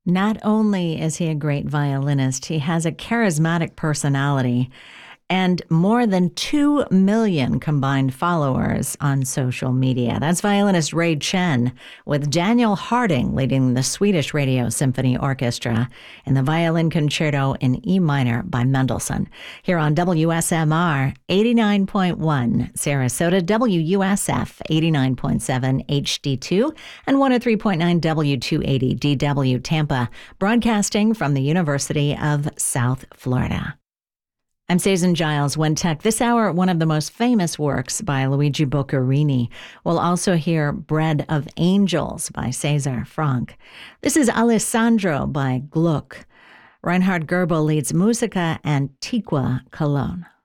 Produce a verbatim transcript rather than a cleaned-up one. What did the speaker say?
Not only is he a great violinist, he has a charismatic personality and more than two million combined followers on social media. That's violinist Ray Chen, with Daniel Harding leading the Swedish Radio Symphony Orchestra in the Violin Concerto in E minor by Mendelssohn. Here on W S M R eighty-nine point one, Sarasota, W U S F eighty-nine point seven H D two, and one oh three point nine W two eighty D W Tampa, broadcasting from the University of South Florida. I'm Susan Giles, One Tech. This hour, one of the most famous works by Luigi Boccherini. We'll also hear Bread of Angels by César Franck. This is Alessandro by Gluck. Reinhard Goebel leads Musica Antiqua Cologne.